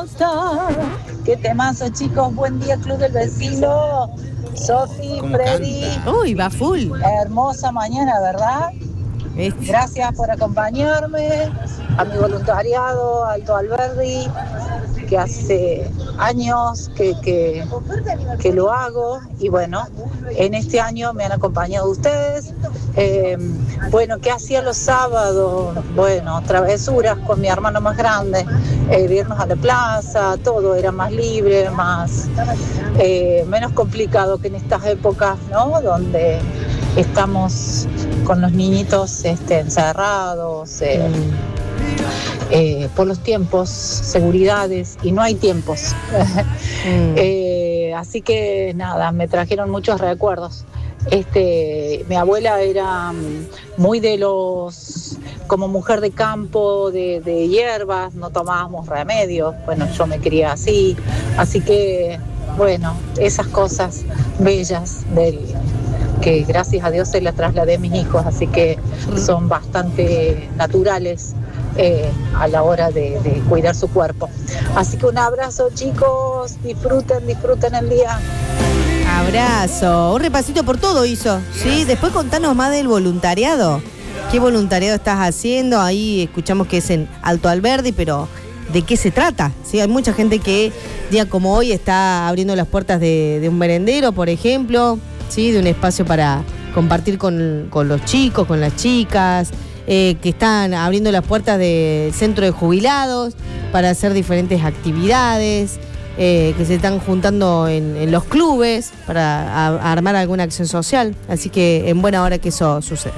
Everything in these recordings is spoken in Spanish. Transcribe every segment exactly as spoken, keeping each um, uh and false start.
hermosa. Qué temazo, chicos. Buen día, Club del Vecino. Sofi, Freddy. Canta? Uy, va full. Hermosa mañana, ¿verdad? Este. Gracias por acompañarme. A mi voluntariado, Alto Alberdi, que hace años que, que, que lo hago. Y bueno, en este año me han acompañado ustedes. Eh, bueno, ¿qué hacía los sábados? Bueno, travesuras con mi hermano más grande, eh, irnos a la plaza, todo era más libre, más eh, menos complicado que en estas épocas, ¿no? Donde estamos con los niñitos este, encerrados, eh, eh, por los tiempos, seguridades, y no hay tiempos. mm. eh, así que nada, me trajeron muchos recuerdos. Este, mi abuela era muy de los, como mujer de campo, de, de hierbas, no tomábamos remedios, bueno, yo me crié así, así que, bueno, esas cosas bellas del, que gracias a Dios se las trasladé a mis hijos, así que son bastante naturales eh, a la hora de, de cuidar su cuerpo. Así que un abrazo, chicos, disfruten, disfruten el día. Abrazo, un repasito por todo hizo, ¿sí? Después contanos más del voluntariado. ¿Qué voluntariado estás haciendo? Ahí escuchamos que es en Alto Alberdi, pero ¿de qué se trata? ¿Sí? Hay mucha gente que, día como hoy, está abriendo las puertas de, de un merendero, por ejemplo, ¿sí? De un espacio para compartir con, con los chicos, con las chicas, eh, que están abriendo las puertas del centro de jubilados para hacer diferentes actividades. Eh, que se están juntando en, en los clubes para a, a armar alguna acción social. Así que en buena hora que eso suceda.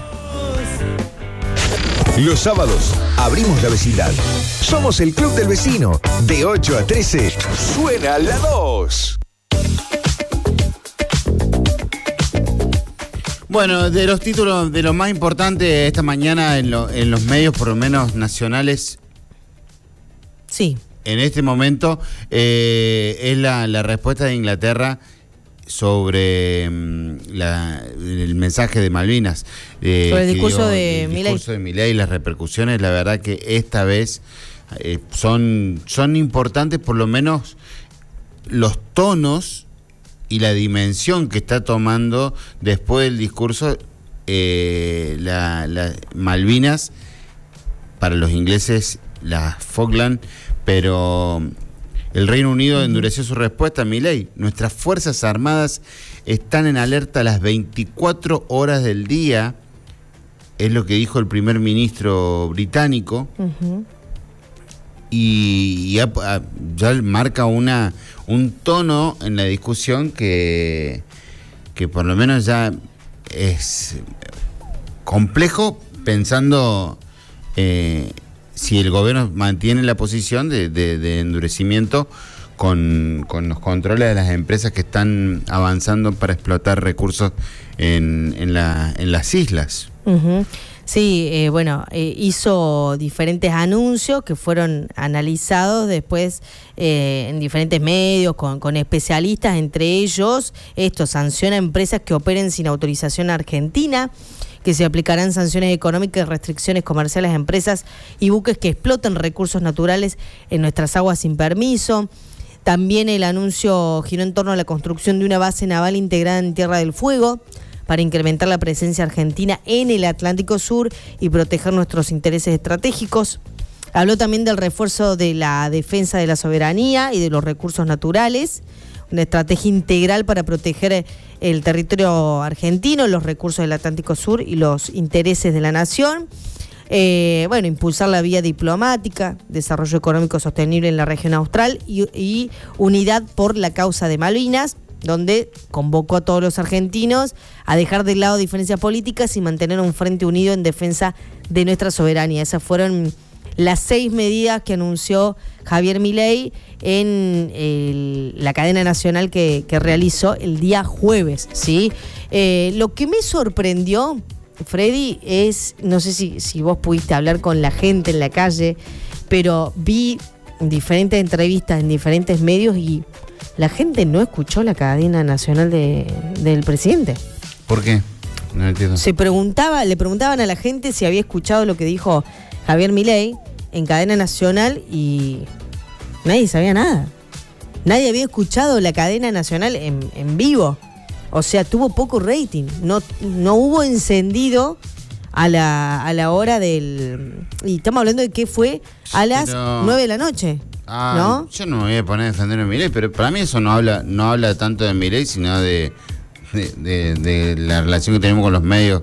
Los sábados abrimos la vecindad. Somos el Club del Vecino. De ocho a trece, suena la dos. Bueno, de los títulos, de lo más importante esta mañana en, lo, en los medios, por lo menos nacionales. Sí. En este momento eh, es la, la respuesta de Inglaterra sobre mm, la, el mensaje de Malvinas. Eh, sobre el discurso de el Milei. discurso de Milei y las repercusiones, la verdad que esta vez eh, son, son importantes, por lo menos los tonos y la dimensión que está tomando después del discurso eh, la, la Malvinas, para los ingleses las Falkland. Pero el Reino Unido endureció su respuesta a Milei. Nuestras Fuerzas Armadas están en alerta las veinticuatro horas del día, es lo que dijo el primer ministro británico, uh-huh. y, y ya, ya marca una, un tono en la discusión que, que por lo menos ya es complejo, pensando... Eh, si el gobierno mantiene la posición de, de, de endurecimiento con, con los controles de las empresas que están avanzando para explotar recursos en, en, la, en las islas. Uh-huh. Sí, eh, bueno, eh, hizo diferentes anuncios que fueron analizados después eh, en diferentes medios con, con especialistas, entre ellos esto sanciona a empresas que operen sin autorización argentina, que se aplicarán sanciones económicas y restricciones comerciales a empresas y buques que exploten recursos naturales en nuestras aguas sin permiso. También el anuncio giró en torno a la construcción de una base naval integrada en Tierra del Fuego para incrementar la presencia argentina en el Atlántico Sur y proteger nuestros intereses estratégicos. Habló también del refuerzo de la defensa de la soberanía y de los recursos naturales, una estrategia integral para proteger el territorio argentino, los recursos del Atlántico Sur y los intereses de la nación. Eh, bueno, impulsar la vía diplomática, desarrollo económico sostenible en la región austral y, y unidad por la causa de Malvinas, donde convocó a todos los argentinos a dejar de lado diferencias políticas y mantener un frente unido en defensa de nuestra soberanía. Esas fueron las seis medidas que anunció Javier Milei en el, la cadena nacional que, que realizó el día jueves, ¿sí? Eh, lo que me sorprendió, Freddy, es, no sé si, si vos pudiste hablar con la gente en la calle, pero vi diferentes entrevistas en diferentes medios y la gente no escuchó la cadena nacional de, del presidente. ¿Por qué? No entiendo. Se preguntaba, le preguntaban a la gente si había escuchado lo que dijo Javier Milei en cadena nacional y Nadie sabía nada. Nadie había escuchado la cadena nacional en, en vivo. O sea, tuvo poco rating. No, no hubo encendido a la, a la hora del... Y estamos hablando de que fue a las Pero... nueve de la noche. Ah, ¿no? Yo no me voy a poner a defender a Milei, pero para mí eso no habla, no habla tanto de Milei, sino de, de, de, de la relación que tenemos con los medios.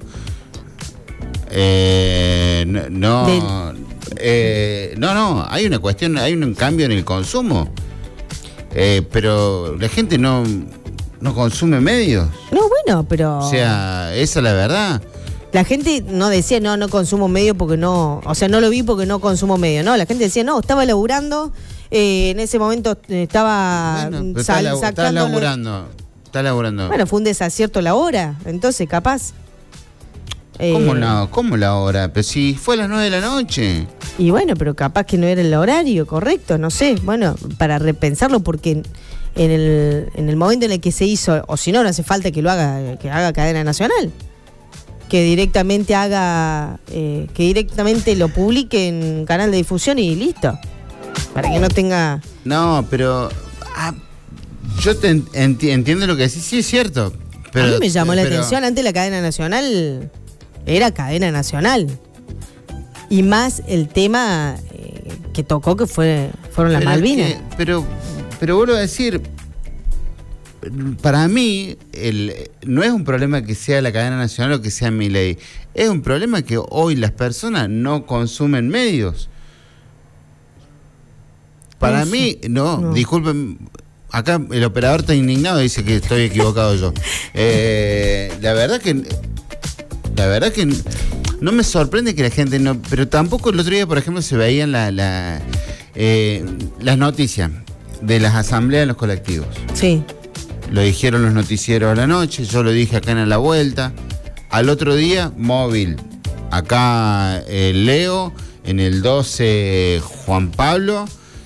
Eh, no, no, eh, no, no, hay una cuestión, hay un cambio en el consumo, eh, pero la gente no, no consume medios. No, bueno, pero... O sea, esa es la verdad. La gente no decía, no, no consumo medio porque no... O sea, no lo vi porque no consumo medio. No, la gente decía, no, estaba laburando, eh, en ese momento estaba Bueno, pero sal, está, labu- está sacando... los- laburando, está laburando. Bueno, fue un desacierto la hora, entonces capaz... eh, ¿Cómo no? ¿Cómo la hora? Pero si fue a las nueve de la noche. Y bueno, pero capaz que no era el horario correcto, no sé. Bueno, para repensarlo porque en, en el, en el momento en el que se hizo, o si no, no hace falta que lo haga, que haga cadena nacional. Que directamente haga, eh, que directamente lo publique en canal de difusión y listo. Para que no tenga... No, pero ah, yo te en- enti- entiendo lo que decís, sí es cierto. Pero, a mí me llamó la pero- atención, antes la cadena nacional era cadena nacional. Y más el tema eh, que tocó, que fue fueron las pero es Malvinas. que- pero, pero vuelvo a decir, para mí el, no es un problema que sea la cadena nacional o que sea Milei. Es un problema que hoy las personas no consumen medios. Para Eso, mí, no, no. disculpen, acá el operador está indignado y dice que estoy equivocado yo. Eh, la verdad que, la verdad que no me sorprende que la gente no, pero tampoco el otro día, por ejemplo, se veían la, la, eh, las noticias de las asambleas de los colectivos. Sí. Lo dijeron los noticieros a la noche, yo lo dije acá en La Vuelta. Al otro día, móvil. Acá eh, Leo, en el doce Juan Pablo.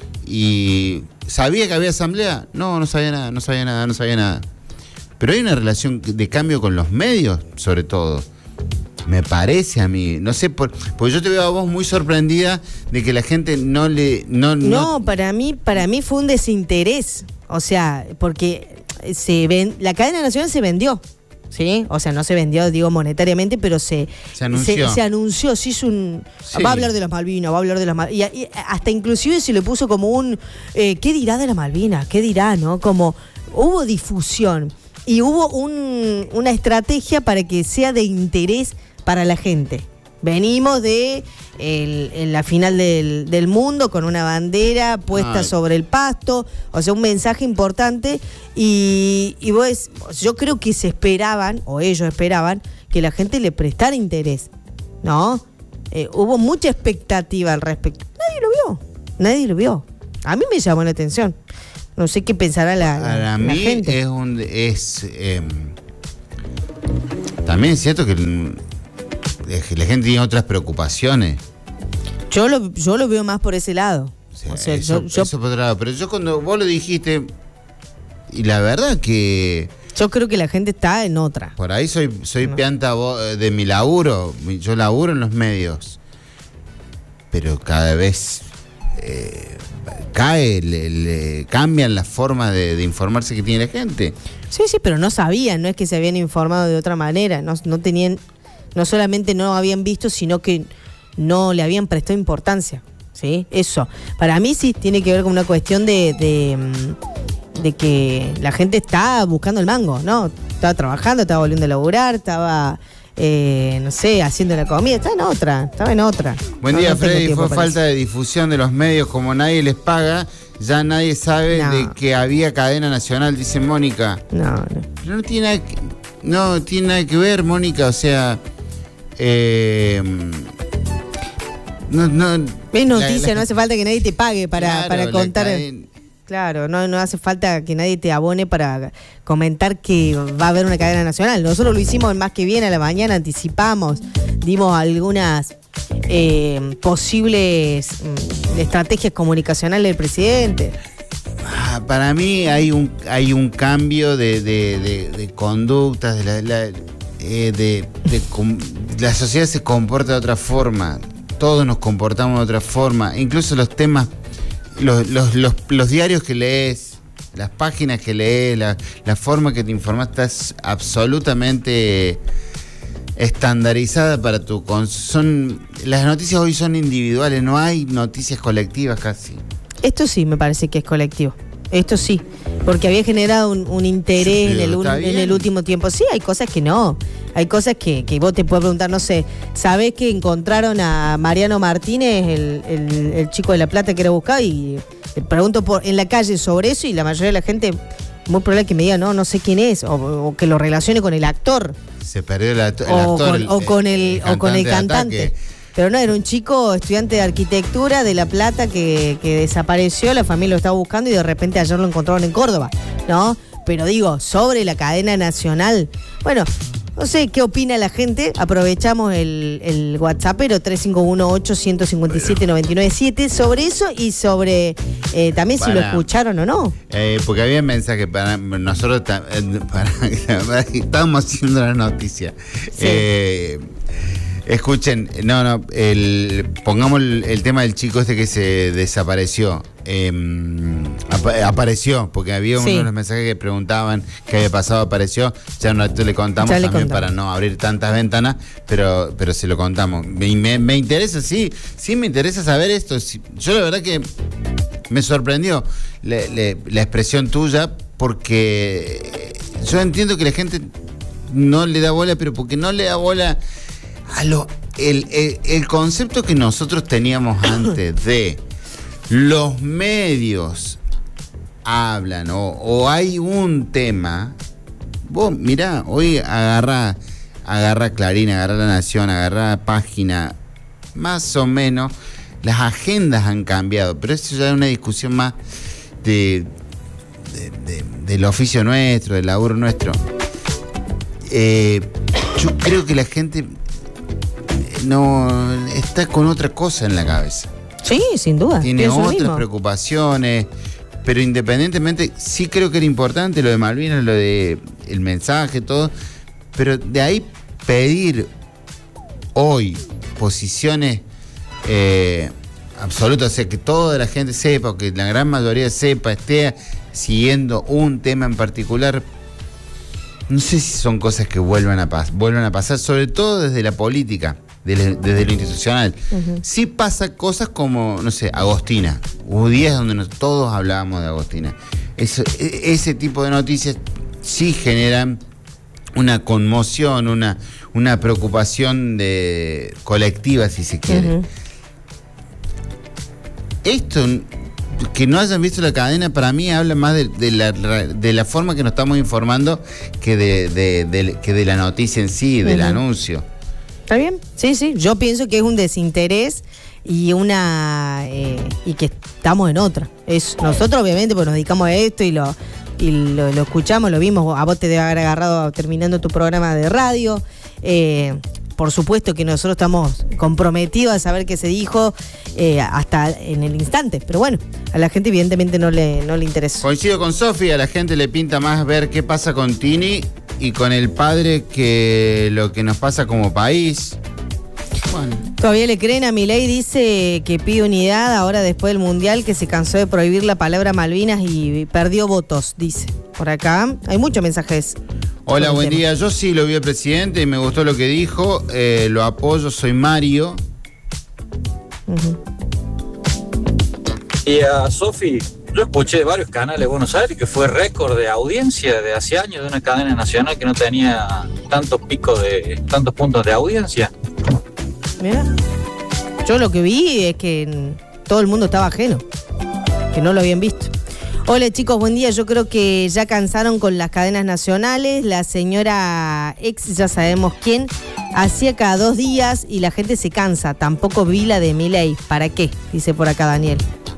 Y ¿sabía que había asamblea? No, no sabía nada, no sabía nada, no sabía nada. Pero hay una relación de cambio con los medios, sobre todo. Me parece a mí, no sé, por, porque yo te veo a vos muy sorprendida de que la gente no le... No, no, No, para mí, para mí fue un desinterés. O sea, porque se ven, la cadena nacional se vendió, ¿sí? O sea, no se vendió, digo, monetariamente, pero se, Se anunció. se, se anunció, se hizo un... Sí. Va a hablar de las Malvinas, va a hablar de las Malvinas. Y, y hasta inclusive se le puso como un... Eh, ¿qué dirá de las Malvinas? ¿Qué dirá, no? Como hubo difusión y hubo un, una estrategia para que sea de interés para la gente. Venimos de el, en la final del, del mundo con una bandera puesta Ay. sobre el pasto, o sea, un mensaje importante y, y vos, yo creo que se esperaban, o ellos esperaban, que la gente le prestara interés, ¿no? Eh, hubo mucha expectativa al respecto. Nadie lo vio, nadie lo vio. A mí me llamó la atención. No sé qué pensará la, la, Para la mí gente. es un... Es, eh, también es cierto que el- es- la gente tiene otras preocupaciones. Yo lo, yo lo veo más por ese lado. O sea, O sea, eso, yo, yo, eso por otro lado. Pero yo cuando vos lo dijiste, y la verdad que yo creo que la gente está en otra. por ahí soy, soy No. pianta vo- de mi laburo, mi- yo laburo en los medios, pero cada vez eh, cae, le- le- cambian las formas de, de informarse que tiene la gente. Sí, sí, pero no sabían, no es que se habían informado de otra manera, no, no tenían, no solamente no habían visto, sino que no le habían prestado importancia, ¿sí? Eso, para mí sí tiene que ver con una cuestión de, de, mm, de que la gente está buscando el mango, ¿no? Estaba trabajando, estaba volviendo a laburar, estaba, eh, no sé, haciendo la comida, estaba en otra, estaba en otra. Buen No, día, no tengo Freddy. tiempo Fue para falta de difusión de los medios, como nadie les paga, ya nadie sabe No. de que había cadena nacional, dice Mónica. eso. No, no. Pero no tiene nada que, no tiene nada que ver, Mónica, o sea, eh, no, no, Es la- noticia, la- no hace falta que nadie te pague para, Claro, para la contar. caden- Claro, no, no hace falta que nadie te abone para comentar que va a haber una cadena nacional. Nosotros lo hicimos en Más que Bien a la mañana, anticipamos, dimos algunas eh, posibles mm, estrategias comunicacionales del presidente. Ah, para mí hay un hay un cambio de, de, de- de conductas, de la, la- eh, de, de com- la sociedad se comporta de otra forma, todos nos comportamos de otra forma, incluso los temas los, los, los, los diarios que lees, las páginas que lees, la, la forma que te informas, estás absolutamente estandarizada para tu... Con, son, las noticias hoy son individuales, no hay noticias colectivas casi. Esto sí me parece que es colectivo. Esto sí, porque había generado un, un interés sí, en, el, un, en el último tiempo. Sí, hay cosas que no. Hay cosas que, que vos te puedes preguntar, no sé, ¿sabés que encontraron a Mariano Martínez, el, el, el chico de La Plata que era buscado? Y te pregunto por, en la calle sobre eso y la mayoría de la gente, muy probable que me diga, no, no sé quién es, o, o que lo relacione con el actor. Se perdió el, act- el o actor. Con, el, o con el, el o con el cantante. Ataque. Pero no, era un chico estudiante de arquitectura de La Plata que, que desapareció, la familia lo estaba buscando y de repente ayer lo encontraron en Córdoba, ¿no? Pero digo, sobre la cadena nacional, bueno, no sé qué opina la gente. Aprovechamos el, el WhatsAppero tres cinco uno ocho, uno cinco siete, nueve nueve siete sobre eso y sobre eh, también para, si lo escucharon o no. Eh, porque había mensajes para nosotros, para, para, estábamos haciendo la noticia. Sí. Eh, Escuchen, no, no, el, pongamos el, el tema del chico este que se desapareció. Eh, ap- apareció, porque había sí. uno de los mensajes que preguntaban qué había pasado, apareció. Ya un ratito le contamos ya también le para no abrir tantas ventanas, pero, pero se lo contamos. Me, me, me interesa, sí, sí me interesa saber esto. Yo la verdad que me sorprendió le, le, la expresión tuya, porque yo entiendo que la gente no le da bola, pero porque no le da bola a lo, el, el, el concepto que nosotros teníamos antes de los medios hablan o, o hay un tema. Vos mirá, hoy agarrá agarrá Clarín, agarrá La Nación, agarrá Página, más o menos las agendas han cambiado, pero eso ya es una discusión más de, de, de del oficio nuestro, del laburo nuestro. Eh, yo creo que la gente no está con otra cosa en la cabeza. Sí, sin duda. Tiene otras preocupaciones, pero independientemente, sí creo que era importante lo de Malvinas, lo de el mensaje, todo, pero de ahí pedir hoy posiciones eh, absolutas, o sea, que toda la gente sepa, o que la gran mayoría sepa, esté siguiendo un tema en particular. No sé si son cosas que vuelvan a, pas- vuelvan a pasar, sobre todo desde la política, desde, desde lo institucional. Uh-huh. Sí pasa cosas como, no sé, Agostina. Hubo días donde nos, todos hablábamos de Agostina. Eso, ese tipo de noticias sí generan una conmoción, una, una preocupación de, colectiva, si se quiere. Uh-huh. Esto... que no hayan visto la cadena, para mí habla más de, de, la, de la forma que nos estamos informando que de, de, de, que de la noticia en sí, del uh-huh. anuncio. ¿Está bien? Sí, sí. Yo pienso que es un desinterés y una eh, y que estamos en otra. Es, nosotros obviamente pues nos dedicamos a esto y lo y lo, lo escuchamos, lo vimos. A vos te debe haber agarrado terminando tu programa de radio. Eh, Por supuesto que nosotros estamos comprometidos a saber qué se dijo eh, hasta en el instante. Pero bueno, a la gente evidentemente no le, no le interesa. Coincido con Sofi, a la gente le pinta más ver qué pasa con Tini y con el padre que lo que nos pasa como país. Bueno. Todavía le creen a Milei, dice que pide unidad ahora después del Mundial, que se cansó de prohibir la palabra Malvinas y perdió votos, dice. Por acá hay muchos mensajes. Hola, buen día. Yo sí lo vi al presidente y me gustó lo que dijo. Eh, lo apoyo, soy Mario. Uh-huh. Y a Sofi, yo escuché de varios canales de Buenos Aires que fue récord de audiencia de hace años de una cadena nacional que no tenía tantos picos de, tantos puntos de audiencia. Mira, yo lo que vi es que todo el mundo estaba ajeno, que no lo habían visto. Hola chicos, buen día. Yo creo que ya cansaron con las cadenas nacionales. La señora ex, ya sabemos quién, hacía cada dos días y la gente se cansa. Tampoco vi la de Milei. ¿Para qué? Dice por acá Daniel.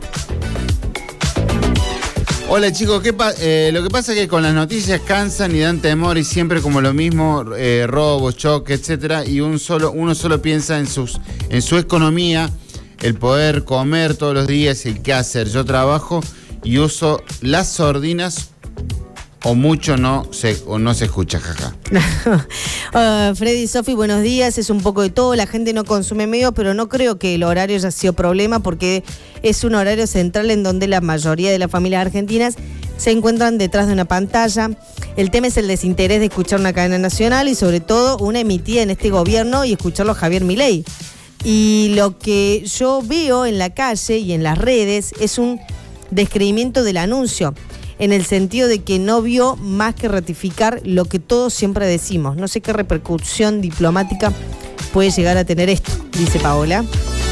Hola chicos, ¿qué pa- eh, lo que pasa es que con las noticias cansan y dan temor y siempre como lo mismo, eh, robos, choques, etcétera, y un solo, uno solo piensa en sus, en su economía, el poder comer todos los días, el qué hacer. Yo trabajo y uso las sordinas o mucho no se, o no se escucha, jaja. uh, Freddy y Sofi, buenos días. Es un poco de todo. La gente no consume medios, pero no creo que el horario haya sido problema porque es un horario central en donde la mayoría de las familias argentinas se encuentran detrás de una pantalla. El tema es el desinterés de escuchar una cadena nacional y sobre todo una emitida en este gobierno y escucharlo a Javier Milei. Y lo que yo veo en la calle y en las redes es un descreimiento del anuncio, en el sentido de que no vio más que ratificar lo que todos siempre decimos. No sé qué repercusión diplomática puede llegar a tener esto, dice Paola.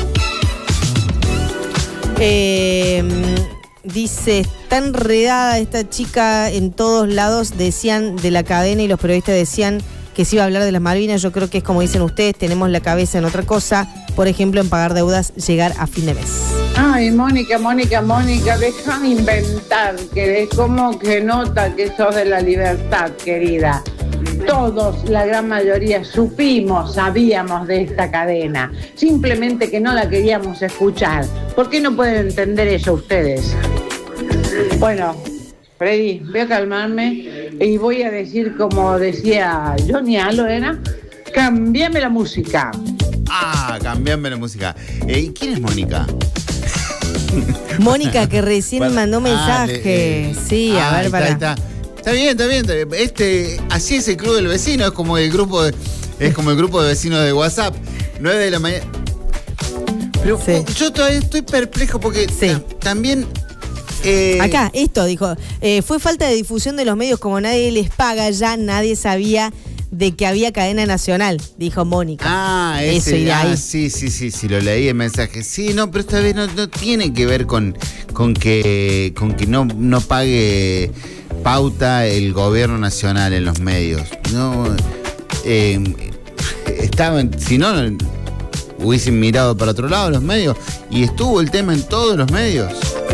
Eh, dice, está enredada esta chica en todos lados, decían de la cadena y los periodistas decían que se iba a hablar de las Malvinas. Yo creo que es como dicen ustedes, tenemos la cabeza en otra cosa, por ejemplo en pagar deudas, llegar a fin de mes. Ay, Mónica, Mónica, Mónica, dejan inventar, que es como que nota que sos de la libertad, querida. Todos, la gran mayoría, supimos, sabíamos de esta cadena, simplemente que no la queríamos escuchar. ¿Por qué no pueden entender eso ustedes? Bueno, Freddy, voy a calmarme y voy a decir como decía Johnny Alo, ¿era? Cambiame la música. Ah, cambiame la música. Eh, ¿Quién es Mónica? Mónica, que recién bueno, mandó mensaje. Ah, le, eh, sí, a ah, ver, para. Está, está. Está bien, está bien, está bien. Este, así es el club del vecino, es como el grupo de, es como el grupo de vecinos de WhatsApp. nueve de la mañana. Pero sí. Yo todavía estoy perplejo porque sí. ta, también. Eh... Acá, esto dijo. Eh, fue falta de difusión de los medios, como nadie les paga ya, nadie sabía de que había cadena nacional, dijo Mónica. Ah, ese, eso y de ahí. Ah, sí, sí, sí, sí, lo leí el mensaje. Sí, no, pero esta vez no, no tiene que ver con, con que, con que no, no pague pauta el gobierno nacional en los medios. No, eh, estaban, si no, hubiesen mirado para otro lado los medios y estuvo el tema en todos los medios.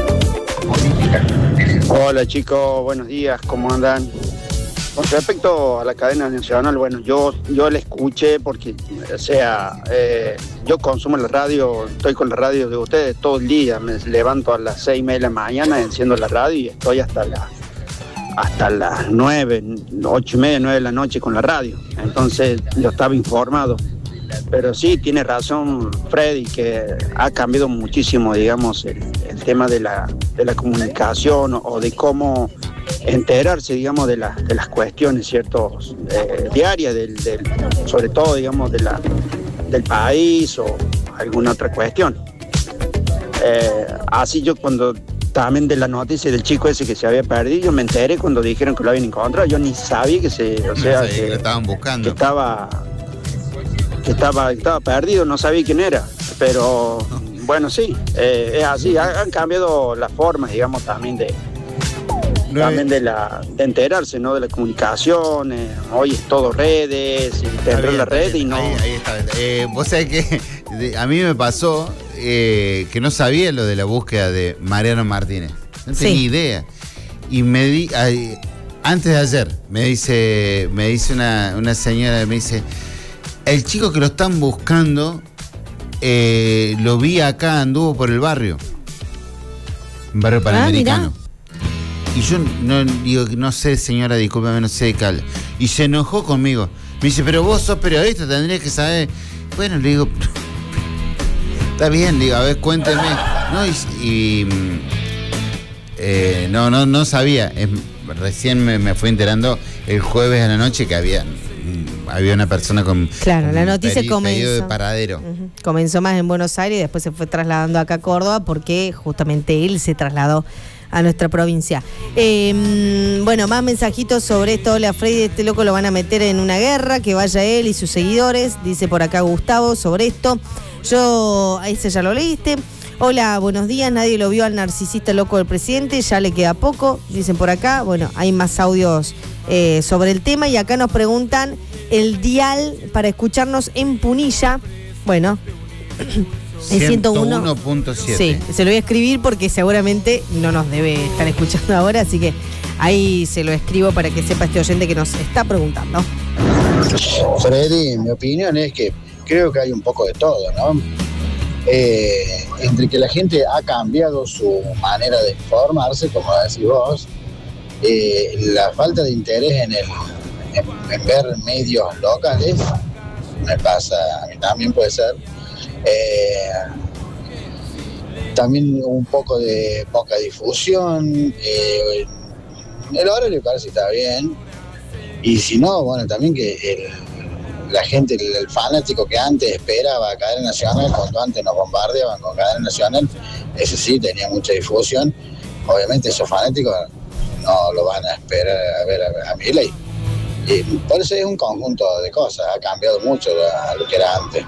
Hola chicos, buenos días, ¿cómo andan? Con respecto a la cadena nacional, bueno, yo yo la escuché porque, o sea, eh, yo consumo la radio, estoy con la radio de ustedes todo el día, me levanto a las seis y media de la mañana, enciendo la radio y estoy hasta la hasta las nueve, ocho y media, nueve de la noche con la radio, entonces yo estaba informado. Pero sí, tiene razón Freddy, que ha cambiado muchísimo, digamos, el, el tema de la, de la comunicación o, o de cómo enterarse, digamos, de, la, de las cuestiones, ciertos, eh, diarias, del, del, sobre todo, digamos, de la, del país o alguna otra cuestión. Eh, así yo cuando también de la noticia del chico ese que se había perdido, me enteré cuando dijeron que lo habían encontrado, yo ni sabía que se, o sea, no sé, que, lo estaban buscando. Que estaba... Que estaba, estaba perdido, no sabía quién era, pero bueno, sí, eh, es así, han, han cambiado las formas, digamos, también de no también es... de la de enterarse, ¿no? De la comunicación, eh, hoy es todo redes, y te entró en la red y no... Ahí, ahí está, eh, vos sabés que a mí me pasó eh, que no sabía lo de la búsqueda de Mariano Martínez, no tenía sí. idea, y me di, ay, antes de ayer, me dice, me dice una, una señora, me dice... El chico que lo están buscando, eh, lo vi acá, anduvo por el barrio. Un barrio panamericano. Ah, y yo no digo, no sé, señora, discúlpame, no sé de qué habla. Y se enojó conmigo. Me dice, pero vos sos periodista, tendrías que saber. Bueno, le digo, está bien, le digo, a ver, cuénteme. No, y, y eh, no, no, no sabía. Es, recién me, me fui enterando el jueves a la noche que había... Había una persona con claro, con la noticia pedi- comenzó pedido de paradero. Uh-huh. Comenzó más en Buenos Aires y después se fue trasladando acá a Córdoba porque justamente él se trasladó a nuestra provincia. Eh, bueno, más mensajitos sobre esto. Hola Freddy, este loco lo van a meter en una guerra, que vaya él y sus seguidores, dice por acá Gustavo sobre esto. Yo, a ese ya lo leíste. Hola, buenos días, nadie lo vio al narcisista loco del presidente, ya le queda poco, dicen por acá. Bueno, hay más audios eh, sobre el tema y acá nos preguntan el dial para escucharnos en Punilla. Bueno, en ciento uno punto siete. Sí, se lo voy a escribir porque seguramente no nos debe estar escuchando ahora, así que ahí se lo escribo para que sepa este oyente que nos está preguntando. Freddy, mi opinión es que creo que hay un poco de todo, ¿no? Eh, entre que la gente ha cambiado su manera de informarse, como decís vos, eh, la falta de interés en, el, en, en ver medios locales, me pasa, a mí también puede ser. Eh, también un poco de poca difusión, eh, el horario parece que está bien, y si no, bueno, también que el, la gente, el, el fanático que antes esperaba a Cadena Nacional, cuando antes nos bombardeaban con Cadena Nacional, ese sí tenía mucha difusión. Obviamente esos fanáticos no lo van a esperar a ver a, a Milei. Y por eso es un conjunto de cosas, ha cambiado mucho a lo que era antes.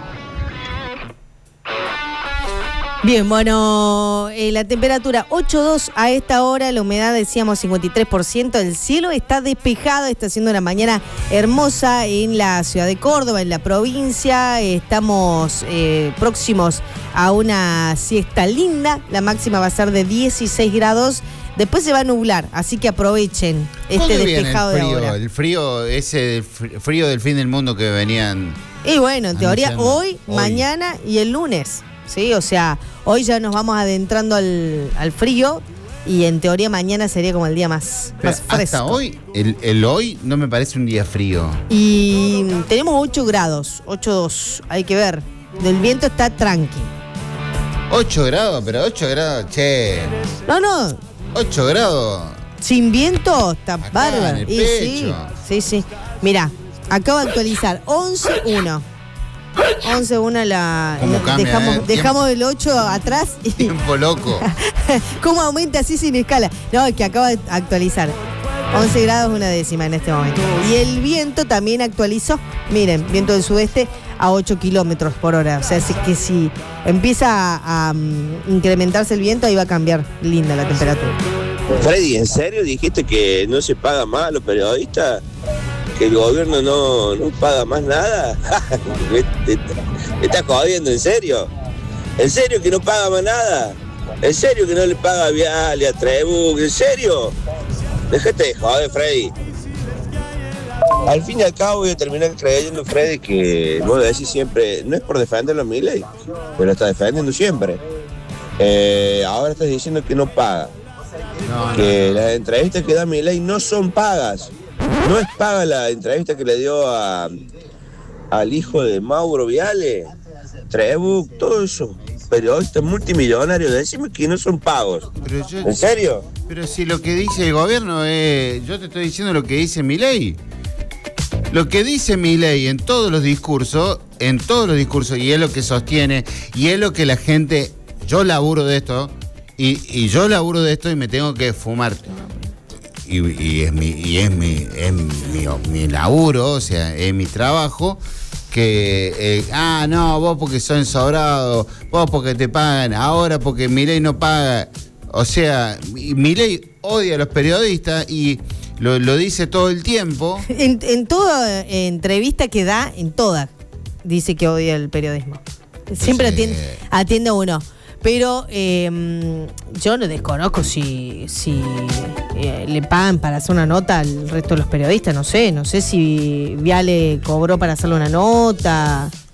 Bien, bueno, eh, la temperatura ocho dos a esta hora, la humedad decíamos cincuenta y tres por ciento, el cielo está despejado, está siendo una mañana hermosa en la ciudad de Córdoba, en la provincia, estamos eh, próximos a una siesta linda, la máxima va a ser de dieciséis grados, después se va a nublar, así que aprovechen este despejado el frío, de ahora. El frío, ese frío del fin del mundo que venían. Y bueno, en teoría anunciando. hoy, Hoy. mañana y el lunes. Sí, o sea, hoy ya nos vamos adentrando al, al frío y en teoría mañana sería como el día más, Pero más fresco. hasta hoy, el, el hoy no me parece un día frío. Y tenemos ocho grados, ocho dos, hay que ver. Del viento está tranqui. ocho grados, pero ocho grados, che. No, no, ocho grados. sin viento está Acá, bárbaro. en el Y sí, pecho. sí, sí. Mirá, acabo de actualizar, once uno. once uno la ¿Cómo cambia, dejamos, eh? dejamos el ocho atrás y Tiempo loco. ¿cómo aumenta así sin escala? No, es que acaba de actualizar. once grados una décima en este momento. Y el viento también actualizó. Miren, viento del sudeste a ocho kilómetros por hora. O sea, así que si empieza a, a um, incrementarse el viento, ahí va a cambiar linda la temperatura. Freddy, ¿en serio dijiste que no se paga más a los periodistas? ¿Que el gobierno no, no paga más nada? ¿Me, te, te estás jodiendo? ¿En serio? ¿En serio que no paga más nada? ¿En serio que no le paga a Viale, a Trebuch? ¿En serio? Déjate de joder, Freddy. Al fin y al cabo voy a terminar creyendo, Freddy, que vos decís siempre, no es por defenderlo a Milei, pero lo está defendiendo siempre. Eh, ahora estás diciendo que no paga. No, Que no, no. las entrevistas que da Milei no son pagas. No es paga la entrevista que le dio a, al hijo de Mauro Viale, Trebuch, todo eso. Periodistas multimillonarios, decime que no son pagos. Pero yo- ¿En serio? Pero si lo que dice el gobierno es. Yo te estoy diciendo lo que dice Milei. Lo que dice Milei en todos los discursos, en todos los discursos, y es lo que sostiene, y es lo que la gente. Yo laburo de esto, y, y yo laburo de esto y me tengo que fumar. Y, y es mi, y es mi, es mi, mi laburo, o sea, es mi trabajo. Que, eh, ah, no, vos porque sos ensobrado, vos porque te pagan, ahora porque Milei no paga. O sea, Milei odia a los periodistas y lo, lo dice todo el tiempo. En, en toda entrevista que da, en toda, dice que odia el periodismo. Siempre Sí. atiende, atiende a uno. Pero eh, yo no desconozco si, si eh, le pagan para hacer una nota al resto de los periodistas, no sé, no sé si Viale cobró para hacerle una nota.